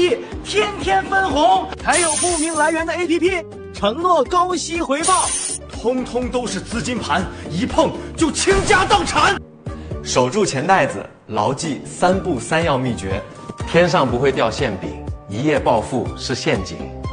益，天天分红，还有不明来源的 APP， 承诺高息回报，通通都是资金盘，一碰就倾家荡产。 守住钱袋子，牢记3不3要秘诀：天上不会掉馅饼，一夜暴富是陷阱。